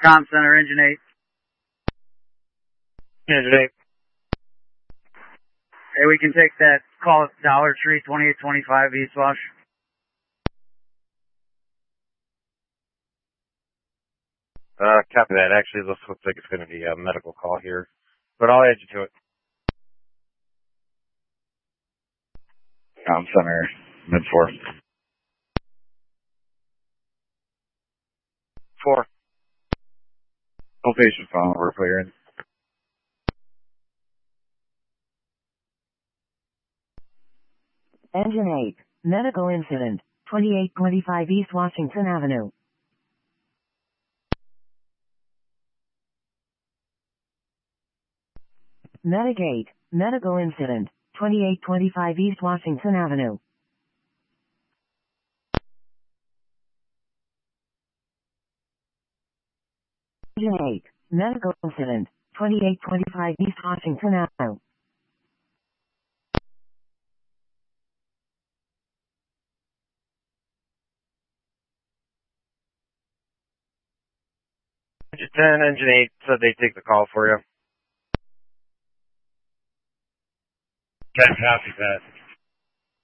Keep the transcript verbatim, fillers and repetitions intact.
Com Center, Engine eight. Engine eight. Hey, we can take that call at Dollar Tree, twenty-eight twenty-five East Wash. Uh, copy that. Actually, this looks like it's going to be a medical call here, but I'll add you to it. Com Center, mid four. Four. No patient phone, we're clearing. Engine eight, medical incident, twenty-eight twenty-five East Washington Avenue. Medic eight, medical incident, twenty-eight twenty-five East Washington Avenue. Engine eight, medical incident, twenty-eight twenty-five East Washington Avenue. Engine ten, Engine eight said they take the call for you. Okay, copy that.